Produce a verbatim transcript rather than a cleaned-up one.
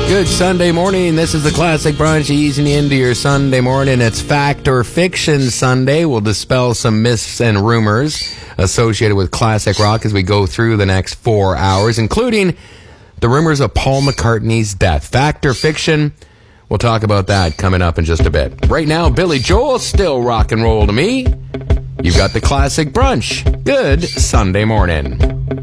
Good Sunday morning. This is the Classic Brunch, easing you into your Sunday morning. It's Fact or Fiction Sunday. We'll dispel some myths and rumors associated with classic rock as we go through the next four hours, including the rumors of Paul McCartney's death. Fact or fiction? We'll talk about that coming up in just a bit. Right now, Billy Joel, still rock and roll to me. You've got the Classic Brunch. Good Sunday morning.